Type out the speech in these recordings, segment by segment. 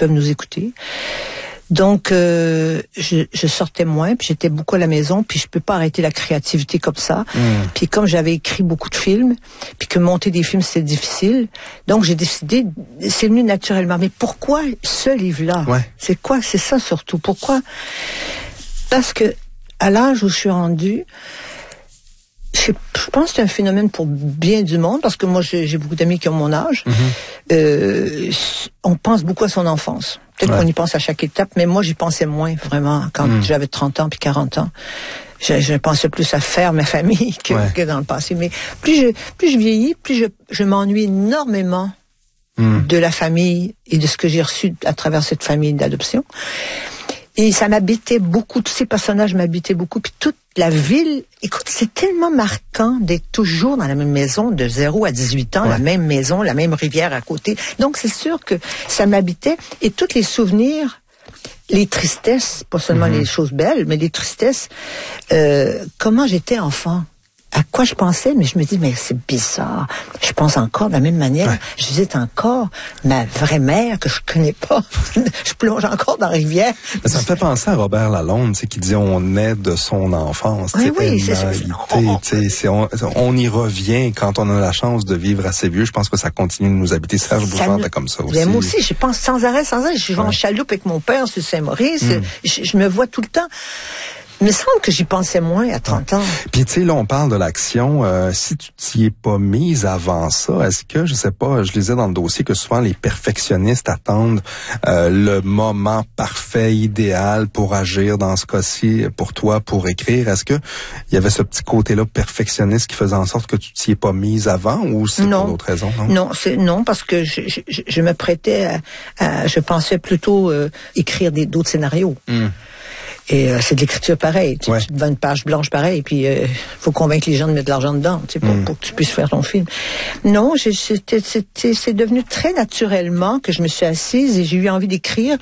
peuvent nous écouter. Donc, je sortais moins, puis j'étais beaucoup à la maison, puis je peux pas arrêter la créativité comme ça. Puis comme j'avais écrit beaucoup de films, puis que monter des films, c'était difficile, donc j'ai décidé, c'est venu naturellement. Mais pourquoi ce livre-là? Ouais. C'est quoi? C'est ça surtout. Pourquoi? Parce que à l'âge où je suis rendue, je pense que c'est un phénomène pour bien du monde, parce que moi, j'ai beaucoup d'amis qui ont mon âge. On pense beaucoup à son enfance. Peut-être qu'on y pense à chaque étape, mais moi, j'y pensais moins, vraiment, quand j'avais 30 ans puis 40 ans. Je pensais plus à faire ma famille que dans le passé. Mais plus je vieillis, plus je m'ennuie énormément de la famille et de ce que j'ai reçu à travers cette famille d'adoption. Et ça m'habitait beaucoup, tous ces personnages m'habitaient beaucoup, puis toute la ville. Écoute, c'est tellement marquant d'être toujours dans la même maison, de 0 à 18 ans, la même maison, la même rivière à côté. Donc, c'est sûr que ça m'habitait. Et tous les souvenirs, les tristesses, pas seulement les choses belles, mais les tristesses, comment j'étais enfant. À quoi je pensais, mais je me dis, mais c'est bizarre. Je pense encore de la même manière. Je visite encore ma vraie mère que je connais pas. Je plonge encore dans la rivière. Mais ça me fait penser à Robert Lalonde, qui dit on naît de son enfance. Oui, c'est ça. On y revient quand on a la chance de vivre assez vieux. Je pense que ça continue de nous habiter. Serge Bouchard était comme ça aussi. Moi aussi, je pense sans arrêt. Je vais en chaloupe avec mon père sur Saint-Maurice. Je me vois tout le temps. Il me semble que j'y pensais moins à 30 ans. Puis tu sais, là, on parle de l'action. Si tu t'y es pas mise avant ça, est-ce que, je sais pas, je lisais dans le dossier que souvent les perfectionnistes attendent le moment parfait, idéal pour agir dans ce cas-ci, pour toi, pour écrire. Est-ce que il y avait ce petit côté-là perfectionniste qui faisait en sorte que tu t'y es pas mise avant, ou c'est pour d'autres raisons? Non, parce que je me prêtais je pensais plutôt écrire d'autres scénarios. Et c'est de l'écriture pareille. Tu te vends une page blanche pareille, puis faut convaincre les gens de mettre de l'argent dedans, pour que tu puisses faire ton film. Non, c'est devenu très naturellement que je me suis assise et j'ai eu envie d'écrire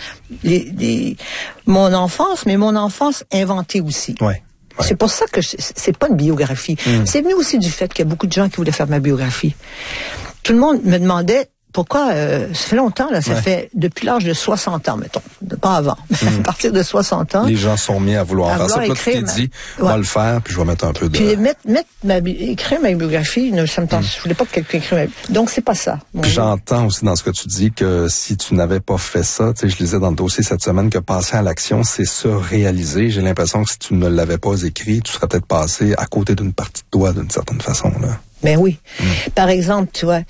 mon enfance, mais mon enfance inventée aussi. C'est pour ça que c'est pas une biographie. C'est venu aussi du fait qu'il y a beaucoup de gens qui voulaient faire ma biographie. Tout le monde me demandait pourquoi, ça fait longtemps, là, ça fait depuis l'âge de 60 ans, mettons, pas avant, à partir de 60 ans. Les gens sont mis à vouloir faire ça, puis là, tu t'es dit, on va le faire, puis je vais mettre un peu de... Puis écrire ma biographie, ça me tente, je voulais pas que quelqu'un écrive ma biographie. Donc, c'est pas ça. Puis j'entends aussi dans ce que tu dis que si tu n'avais pas fait ça, tu sais, je lisais dans le dossier cette semaine que passer à l'action, c'est se réaliser. J'ai l'impression que si tu ne l'avais pas écrit, tu serais peut-être passé à côté d'une partie de toi, d'une certaine façon, là. Ben oui. Par exemple, tu vois,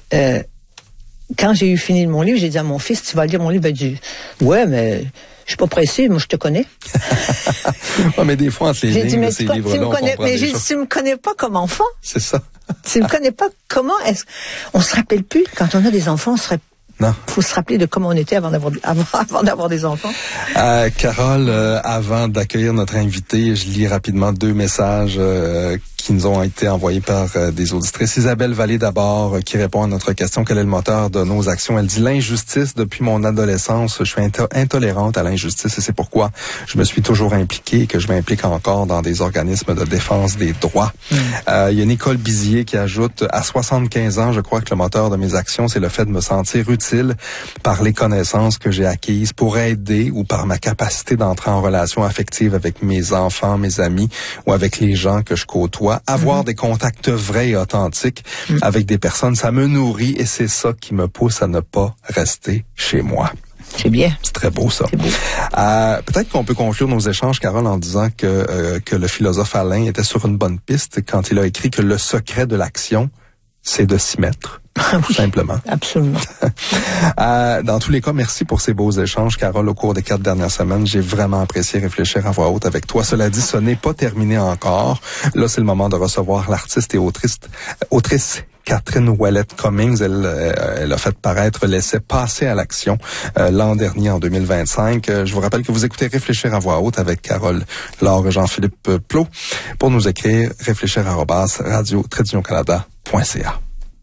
quand j'ai eu fini mon livre, j'ai dit à mon fils, tu vas lire mon livre? Il dit, ouais, mais je suis pas pressé, moi je te connais. Mais des fois, entre les lignes de ces livres-là, on comprend des choses. Tu me connais pas comme enfant. C'est ça. Tu me connais pas comment on se rappelle plus, quand on a des enfants, faut se rappeler de comment on était avant d'avoir des enfants. Carole, avant d'accueillir notre invité, je lis rapidement 2 messages qui nous ont été envoyés par des auditrices. Isabelle Vallée d'abord, qui répond à notre question, quel est le moteur de nos actions? Elle dit, l'injustice, depuis mon adolescence, je suis intolérante à l'injustice et c'est pourquoi je me suis toujours impliquée et que je m'implique encore dans des organismes de défense des droits. Il y a Nicole Bizier qui ajoute, à 75 ans, je crois que le moteur de mes actions, c'est le fait de me sentir utile par les connaissances que j'ai acquises pour aider ou par ma capacité d'entrer en relation affective avec mes enfants, mes amis ou avec les gens que je côtoie. Avoir des contacts vrais et authentiques avec des personnes, ça me nourrit et c'est ça qui me pousse à ne pas rester chez moi. C'est bien. C'est très beau, ça. C'est beau. Peut-être qu'on peut conclure nos échanges, Carole, en disant que le philosophe Alain était sur une bonne piste quand il a écrit que le secret de l'action, c'est de s'y mettre. Oui, simplement. Absolument. Dans tous les cas, merci pour ces beaux échanges, Carole. Au cours des 4 dernières semaines, j'ai vraiment apprécié réfléchir à voix haute avec toi. Cela dit, ce n'est pas terminé encore. Là, c'est le moment de recevoir l'artiste et autrice Catherine Ouellette-Cummings. Elle a fait paraître l'essai Passer à l'action l'an dernier, en 2025. Je vous rappelle que vous écoutez Réfléchir à voix haute avec Carole Laure Jean-Philippe Plot. Pour nous écrire, réfléchir@radio-canada.ca.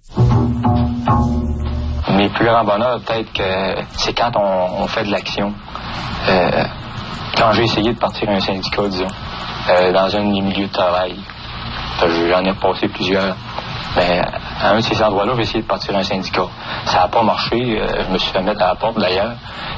Mes plus grands bonheurs, peut-être que c'est quand on fait de l'action. Quand j'ai essayé de partir un syndicat, disons, dans un des milieux de travail, j'en ai passé plusieurs. Mais à un de ces endroits-là, j'ai essayé de partir un syndicat. Ça n'a pas marché. Je me suis fait mettre à la porte, d'ailleurs.